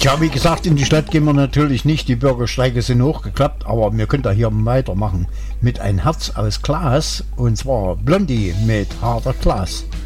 Tja, wie gesagt, in die Stadt gehen wir natürlich nicht. Die Bürgersteige sind hochgeklappt, aber wir können da hier weitermachen mit Ein Herz aus Glas, und zwar Blondie mit Harter Glas.